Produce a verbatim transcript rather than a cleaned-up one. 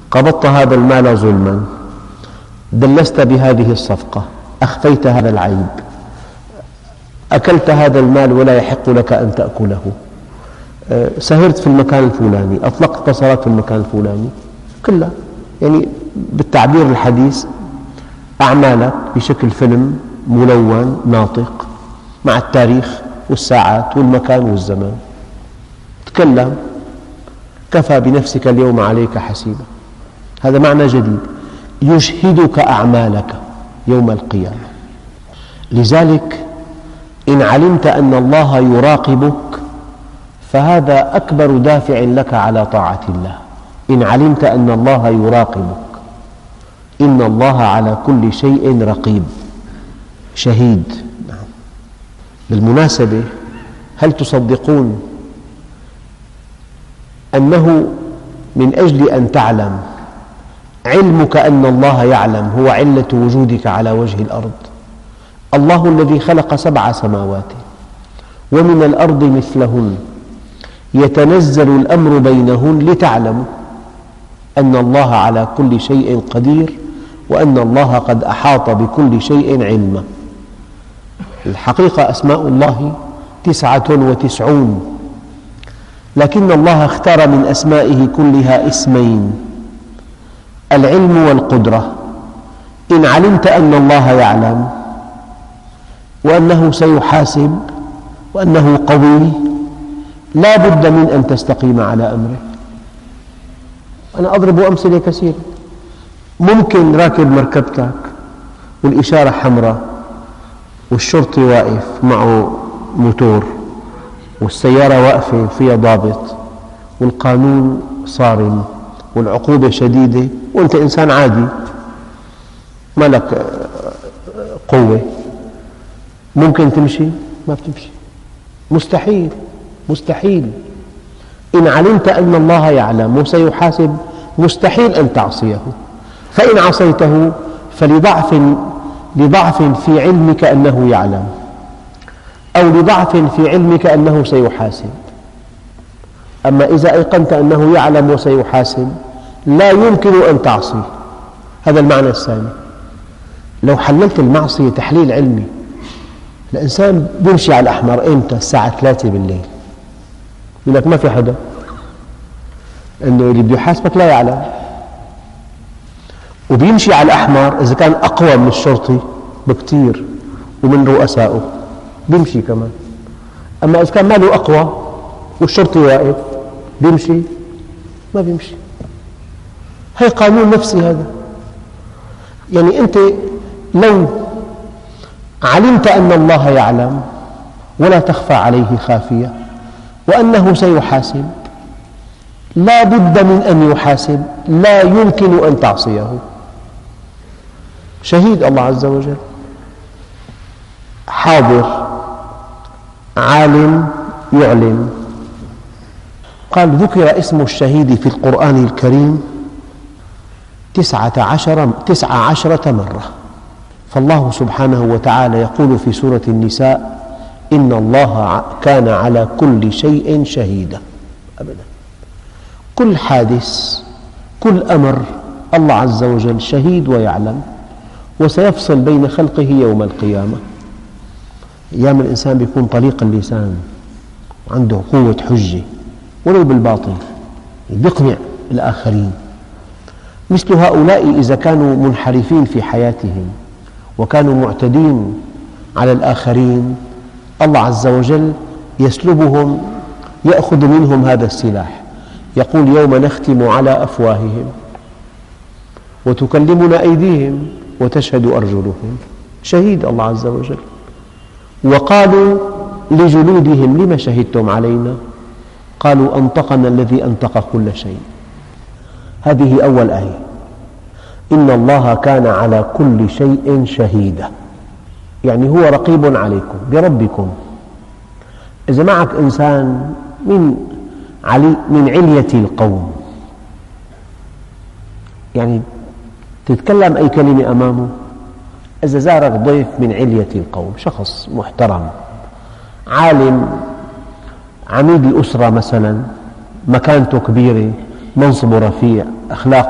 قبضت هذا المال ظلما، دلست بهذه الصفقة، أخفيت هذا العيب، أكلت هذا المال ولا يحق لك أن تأكله، سهرت في المكان الفلاني، أطلقت بصرك في المكان الفلاني، كلها يعني بالتعبير الحديث أعمالك بشكل فيلم ملون ناطق مع التاريخ والساعات والمكان والزمان. تكلم، كفى بنفسك اليوم عليك حسيبا. هذا معنى جديد، يشهدك أعمالك يوم القيامة. لذلك إن علمت أن الله يراقبك فهذا أكبر دافع لك على طاعة الله. إن علمت أن الله يراقبك، إن الله على كل شيء رقيب شهيد. بالمناسبة، هل تصدقون أنه من أجل أن تعلم علمك أن الله يعلم هو علة وجودك على وجه الأرض؟ الله الذي خلق سبع سماوات ومن الأرض مثلهن يتنزل الأمر بينهن لتعلموا أن الله على كل شيء قدير وأن الله قد أحاط بكل شيء علما. الحقيقة أسماء الله تسعة وتسعون، لكن الله اختار من أسمائه كلها اسمين: العلم والقدرة. إن علمت أن الله يعلم وأنه سيحاسب وأنه قوي، لا بد من أن تستقيم على أمره. أنا أضرب أمثلة كثيرة. ممكن راكب مركبتك والإشارة حمراء والشرطي واقف معه موتور والسيارة واقفة فيها ضابط والقانون صارم والعقوبة شديدة وأنت إنسان عادي ما لك قوة، ممكن تمشي؟ ما بتمشي، مستحيل مستحيل. إن علمت أن الله يعلم وسيحاسب مستحيل أن تعصيه، فإن عصيته فلضعف لضعف في علمك أنه يعلم أو لضعف في علمك أنه سيحاسب. أما إذا أيقنت أنه يعلم وسيحاسب لا يمكن أن تعصيه. هذا المعنى الثاني. لو حللت المعصية تحليل علمي، الإنسان يمشي على الأحمر إمتى؟ الساعة ثلاثة بالليل، يقول لك ما في حدا، إنه اللي بده يحاسبك لا يعلم. وبيمشي على الأحمر إذا كان أقوى من الشرطي بكثير ومن رؤسائه بيمشي كمان. أما إذا كان ماله أقوى والشرطي واقف بيمشي؟ ما بيمشي. هي قانون نفسي هذا. يعني أنت لو علمت أن الله يعلم ولا تخفى عليه خافية وأنه سيحاسب، لا بد من أن يحاسب، لا يمكن أن تعصيه. شهيد الله عز وجل، حاضر، عالم، يعلم. قال: ذكر اسم الشهيد في القرآن الكريم تسعة عشر تسع عشرة مرة. فالله سبحانه وتعالى يقول في سورة النساء: إن الله كان على كل شيء شهيدا. أبدا، كل حادث، كل أمر الله عز وجل شهيد ويعلم، وسيفصل بين خلقه يوم القيامة. أيام الإنسان يكون طليق اللسان وعنده قوة حجة ولو بالباطل، يقنع الآخرين. مثل هؤلاء إذا كانوا منحرفين في حياتهم وكانوا معتدين على الآخرين، الله عز وجل يسلبهم، يأخذ منهم هذا السلاح. يقول: يوم نختم على أفواههم وتكلمنا أيديهم وتشهد أرجلهم. شهيد الله عز وجل. وقالوا لجلودهم: لم شهدتم علينا؟ قالوا: أنطقنا الذي أنطق كل شيء. هذه أول آية. إن الله كان على كل شيء شهيدا، يعني هو رقيب عليكم بربكم. إذا معك إنسان من علي من علية القوم، يعني تتكلم أي كلمة أمامه، إذا زارك ضيف من علية القوم، شخص محترم، عالم، عميد الأسرة مثلا، مكانته كبيرة، منصبه رفيع، أخلاقه